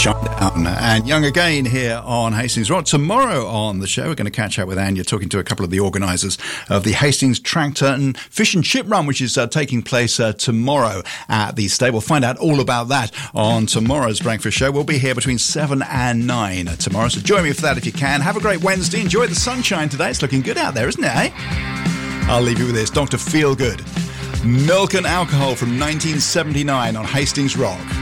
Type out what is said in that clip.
Shine Down and Young Again here on Hastings Rock. Tomorrow on the show, we're going to catch up with Anne. You're talking to a couple of the organisers of the Hastings Tractor and Fish and Chip Run, which is taking place tomorrow at the stable. Find out all about that on tomorrow's Breakfast Show. We'll be here between 7 and 9 tomorrow, so join me for that if you can. Have a great Wednesday. Enjoy the sunshine today. It's looking good out there, isn't it, eh? I'll leave you with this. Dr. Feelgood. Milk and Alcohol from 1979 on Hastings Rock.